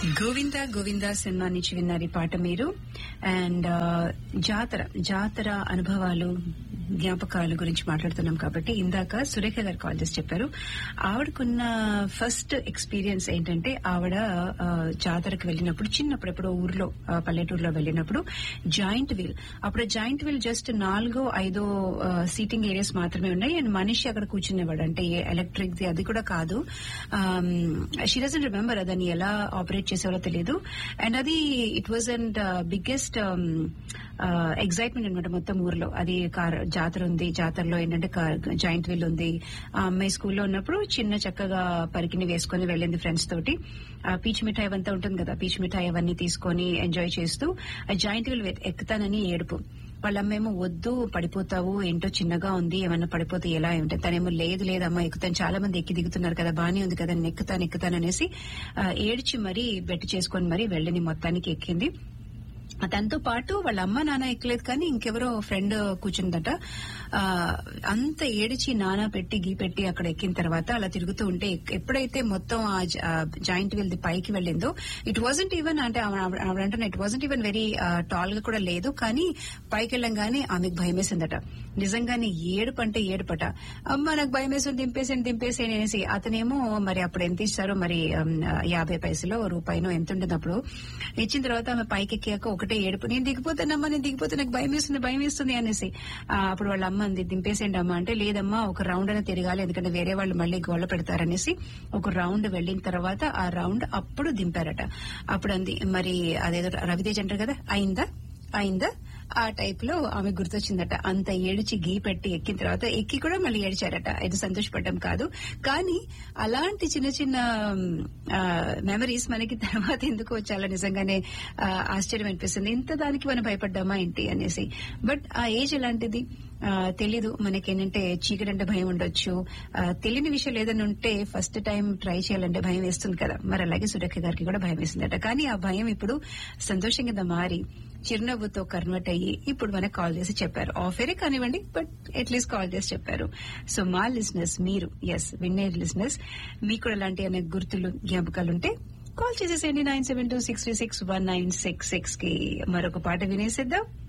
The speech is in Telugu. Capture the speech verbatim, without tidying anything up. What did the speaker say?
గోవింద గోవింద సినిమా నుంచి విన్నారు ఈ పాట మీరు. అండ్ జాతర జాతర అనుభవాలు జ్ఞాపకాల గురించి మాట్లాడుతున్నాం కాబట్టి ఇందాక సురేఖ గారు కాల్ చేసి చెప్పారు ఆవిడకున్న ఫస్ట్ ఎక్స్పీరియన్స్ ఏంటంటే ఆవిడ ఆ, జాతరకు వెళ్ళినప్పుడు చిన్నప్పుడు ఎప్పుడో ఊర్లో ఆ, పల్లెటూరులో వెళ్ళినప్పుడు జాయింట్ వీల్ అప్పుడు జాయింట్ వీల్ జస్ట్ నాలుగో ఐదో సీటింగ్ ఏరియాస్ మాత్రమే ఉన్నాయి అండ్ మనిషి అక్కడ కూర్చునేవాడు అంటే ఎలక్ట్రిక్ ది అది కూడా కాదు. షీ డజంట్ రిమెంబర్ దాన్ని ఎలా ఆపరేట్ చేసేవారో తెలియదు అండ్ అది it was and biggest excitement అనమాట మొత్తం ఊర్లో. అది కార్ జాతర ఉంది, జాతరలో ఏంటంటే జాయింట్ వీల్ ఉంది. ఆ అమ్మాయి స్కూల్లో ఉన్నప్పుడు చిన్న చక్కగా పరికిని వేసుకుని వెళ్ళింది ఫ్రెండ్స్ తోటి. ఆ పీచ్ మిఠాయి అంతా ఉంటుంది కదా, పీచ్ మిఠాయి అవన్నీ తీసుకొని ఎంజాయ్ చేస్తూ ఆ జాయింట్ వీల్ ఎక్కుతానని ఏడుపు. వాళ్ళమ్మేమో వద్దు పడిపోతావు, ఏంటో చిన్నగా ఉంది, ఏమన్నా పడిపోతే ఎలా ఏమిటో. తనేమో లేదు లేదమ్మా ఎక్కుతాను, చాలా మంది ఎక్కి దిగుతున్నారు కదా, బానే ఉంది కదా, నేను ఎక్కుతాను ఎక్కుతాను అనేసి ఆ, ఏడ్చి మరీ బెట్ చేసుకొని మరీ వెళ్ళింది, మొత్తానికి ఎక్కింది. దాంతో పాటు వాళ్ళ అమ్మ నాన్న ఎక్కలేదు కానీ ఇంకెవరో ఫ్రెండ్ కూర్చుందట. ఆ, అంత ఏడిచి నానా పెట్టి గీ పెట్టి అక్కడ ఎక్కిన తర్వాత అలా తిరుగుతూ ఉంటే ఎక్- ఎప్పుడైతే మొత్తం ఆ జాయింట్ వీల్ పైకి వెళ్ళిందో ఇట్ వాజంట్ ఈవెన్ అంటే ఆవిడంటే it wasn't even very tall గా కూడా లేదు కానీ పైకి వెళ్ళంగానే ఆమెకు భయం వేసిందట. నిజంగానే ఏడుపు అంటే ఏడుపట. అమ్మ నాకు భయం వేసి దింపేసాను దింపేసాను అనేసి అతనేమో మరి అప్పుడు ఎంత ఇస్తారో మరి ఉమ్, యాభై పైసలో రూపాయినో ఎంత ఉంటుంది అప్పుడు ఇచ్చిన తర్వాత ఆమె పైకి ఎక్కాక ఒకటే ఏడుపు, నేను దిగిపోతానమ్మా నేను దిగిపోతే నాకు భయం వేస్తుంది భయం వేస్తుంది అనేసి. ఆ, అప్పుడు వాళ్ళ అమ్మ అంది దింపేసేయండి అమ్మ అంటే లేదమ్మా ఒక రౌండ్ అని తిరగాలి ఎందుకంటే వేరే వాళ్ళు మళ్ళీ గోళ్ళ పెడతారనేసి ఒక రౌండ్ వెళ్ళిన తర్వాత ఆ రౌండ్ అప్పుడు దింపారట. అప్పుడు అంది మరి అదేదో రవితేజ్ అంటారు కదా అయిందా అయిందా ఆ టైప్ లో ఆమె గుర్తొచ్చిందట. అంత ఏడిచి గీ పెట్టి ఎక్కిన తర్వాత ఎక్కి కూడా మళ్ళీ ఏడిచారట. ఇది సంతోషపడ్డం కాదు కానీ అలాంటి చిన్న చిన్న మెమరీస్ మనకి తర్వాత ఎందుకు చాలా నిజంగానే ఆ, ఆశ్చర్యం అనిపిస్తుంది. ఇంత దానికి మనం భయపడ్డామా ఏంటి అనేసి. బట్ ఆ ఏజ్ ఎలాంటిది ఆ, తెలీదు మనకేంటంటే చీకటి అంటే భయం ఉండొచ్చు. ఆ, తెలియని విషయాలు ఏదైనా ఉంటే ఫస్ట్ టైం ట్రై చేయాలంటే భయం వేస్తుంది కదా, మరి అలాగే సురేఖ గారికి కూడా భయం వేసిందట. కానీ ఆ భయం ఇప్పుడు సంతోషం కింద మారి చిరునవ్వుతో కన్వర్ట్ అయ్యి ఇప్పుడు మనకు కాల్ చేసి చెప్పారు. ఆఫరే కానివ్వండి బట్ అట్లీస్ట్ కాల్ చేసి చెప్పారు. సో మా లిజినెస్ మీరు ఎస్ విన్నే లిజినెస్ మీకు కూడా అలాంటి అనే గుర్తులు జ్ఞాపకాలు ఉంటే కాల్ చేసేసేయండి nine seven two six three six one nine six six కి. మరొక పాట వినేసేద్దాం.